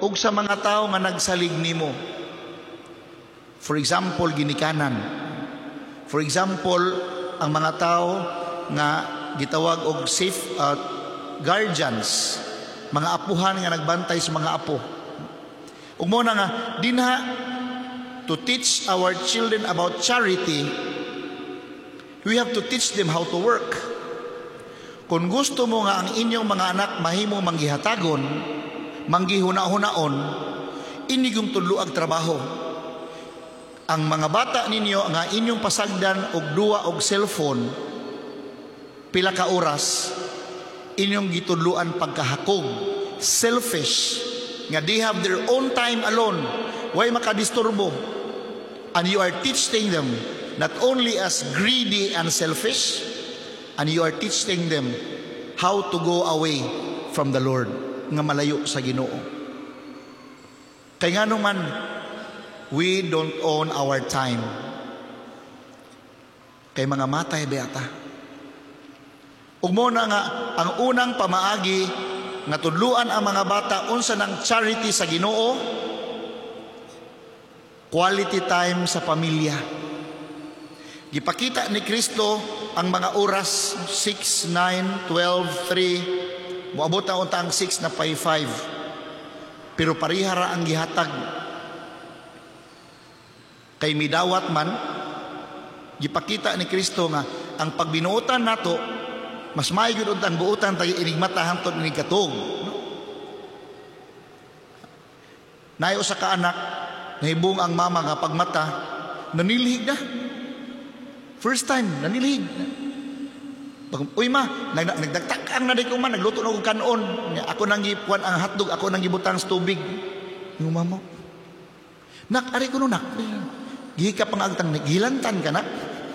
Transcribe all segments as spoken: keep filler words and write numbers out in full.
ug sa mga tao nga nagsalig nimo. For example, ginikanan. For example, ang mga tao nga gitawag og safe uh, guardians, mga apuhan nga nagbantay sa mga apo. Ug mo na nga dinha to teach our children about charity, we have to teach them how to work. Kung gusto mo nga ang inyong mga anak mahimo manggihatagon, manggihuna-hunaon, inigong tudloag trabaho. Ang mga bata ninyo nga inyong pasagdan og duwa og cellphone, pila ka oras, inyong gitudluan pagkahakog, selfish, nga they have their own time alone, way makadisturbo. And you are teaching them not only as greedy and selfish, and you are teaching them how to go away from the Lord, nga malayo sa Ginoo. Kay nga naman, we don't own our time. Kay mga matay beata. Ug mo na nga ang unang pamaagi nga tudluan ang mga bata unsa ng charity sa Ginoo, quality time sa pamilya. Gipakita ni Kristo ang mga oras six, nine, twelve, three, moabot na unta ang six na pay five. Pero parihara ang gihatag. Kay midawat man, gipakita ni Kristo nga ang pagbinuotan nato mas maayod untang buutan tayo inigmata hangtod ni katog. No? Nayo sa kaanak, nahibong ang mama nga pagmata, nanilhig na. First time, nanilhig. Uy ma, nagdagtakang na di ko man, nagluto na kong kanon. Ako nang gipuan ang hotdog, ako nang gibutang sa tubig. Yung mama, nak, ari ko no nak. Gihi ka pang agtang, gilantan ka nak.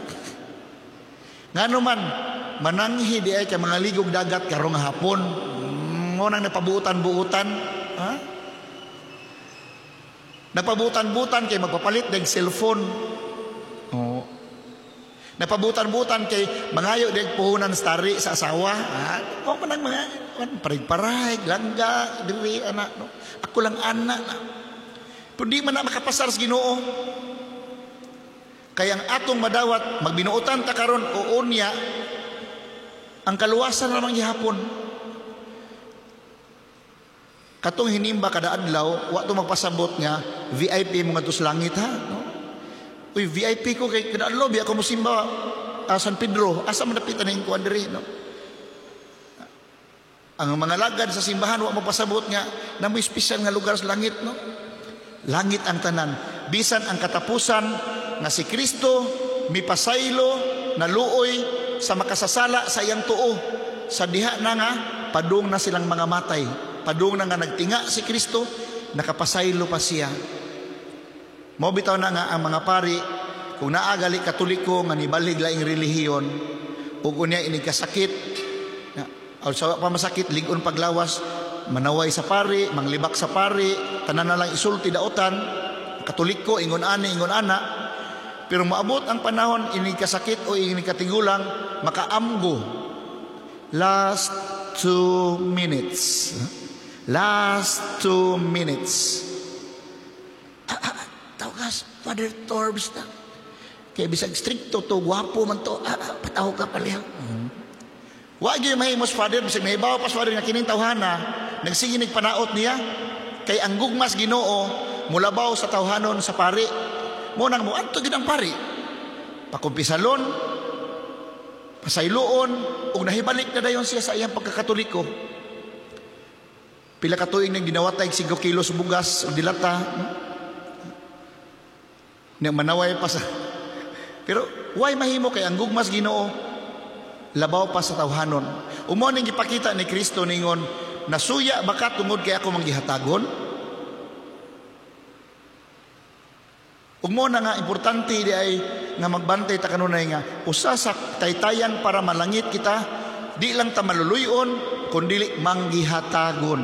Nga naman, mananghi di ay ka mga ligog dagat karong hapon. Mo nang napabuutan-buutan. Ha? Napabuutan-buutan kay magpapalit ng cellphone. Oo. Napabutan-butan kay mangayo deg puhunan stari sa asawa. Ah, o man ang mga parig-parig, langga, diri anak no. Ako lang anak na. Pero di man na makapasar sa Ginoo. Kaya ang atong madawat magbinuotan ta karon o unya ang kaluwasan namang gihapon. Katong hinimba kada adlaw, wa to magpasabot nga V I P mo ngadto sa langit ha, no? Uy, V I P ko kay kada lobby ako musimba uh, San Pedro, asa man dapitan ning kuan diri, no? Ang mga lagad sa simbahan wa mapasabot nga na may espesyal nga lugar sa langit, no? Langit ang tanan. Bisan ang katapusan nga si Kristo mipasaylo na luoy sa makasasala sa iyang tuo. Sa diha na nga padung na silang mga matay. Padung na nga nagtinga si Kristo, nakapasaylo pa siya. Mao bitaw na nga ang mga pari kung naagali katoliko nga nibalig laing relihiyon ug unya inig kasakit o sa pamasakit ligon paglawas manaway sa pari, manglibak sa pari, tanan na lang isulti daotan, katoliko ingon ani ingon ana. Pero maabot ang panahon inig kasakit o inig katigulang makaamgo. Last two minutes. Last two minutes. Tawagas, Father Torbs na. Kaya bisag stricto to, guwapo man to, ah, ah, pataw ka pala. Mm-hmm. Wag yung mahimos, Father, bisag nahibaw pas, Father, nga kining tawhana, nagsiginig panaot niya, kay ang gugmas Ginoo, mulabaw sa tawhanon sa pari. Munang mo, anto ginang pari. Pakumpisalon, pasayloon, ug nahibalik na dayon siya sa iyang pagkakatoliko. Pila ka tuig nang ginawatay five kilos bugas o dilata. Hmm? Nang manaway pa sa pero why mahimo kay ang gugmas Ginoo labaw pa sa tawhanon. Umo ning gipakita ni Kristo ningon nasuya baka tungod kay ako manggihatagon. Ug mo na nga importante di ay nga magbantay ta kanunay nga usa sa taytayan para malangit kita di lang ta maluluyon kundi manggihatagon.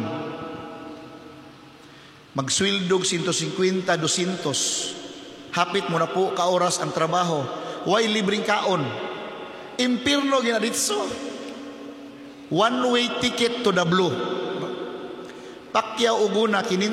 Magswildog one hundred fifty, two hundred. Hapit mo na po ka oras ang trabaho. Way libreng kaon. Impirno ginaditso. One way ticket to the blue. Pakyaw uguna kinin